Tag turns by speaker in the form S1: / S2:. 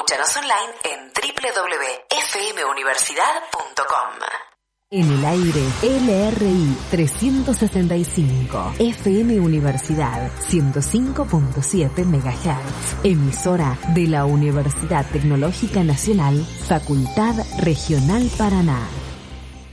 S1: Escúchanos online en www.fmuniversidad.com.
S2: En el aire, LRI 365, FM Universidad 105.7 MHz, emisora de la Universidad Tecnológica Nacional, Facultad Regional Paraná.